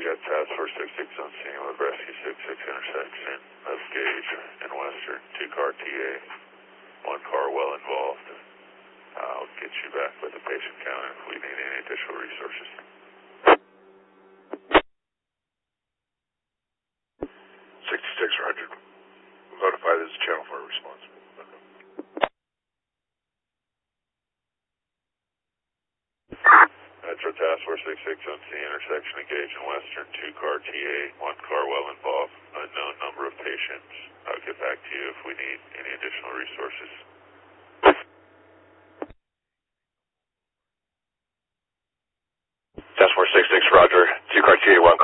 got Task Force 66 on scene with Rescue 66 intersection of Gage and Western. 2-car TA, 1 car well involved. I'll get you back with the patient count if we need any additional resources. 66, Roger. We'll notify this channel for a response. Metro Task Force 66 on scene, intersection of Gage and Western, 2-car TA, 1 car well involved, unknown number of patients. I'll get back to you if we need any additional resources. Task Force 66, Roger. 2-car TA, 1